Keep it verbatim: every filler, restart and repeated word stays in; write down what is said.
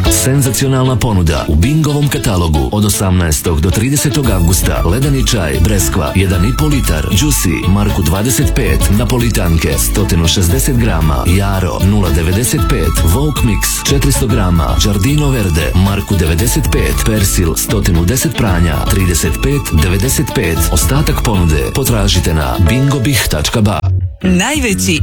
Senzacionalna ponuda u Bingovom katalogu od osamnaestog do tridesetog avgusta. Ledeni čaj Breskva jedan i po litar, Juicy Marku dvadeset pet, Napolitanke sto šezdeset grama, Jaro nula devedeset pet, Vogue Mix četiristo grama, Giardino Verde Marku devedeset pet, Persil sto deset pranja trideset pet devedeset pet. Ostatak ponude potražite na bingobih tačka ba. Najveći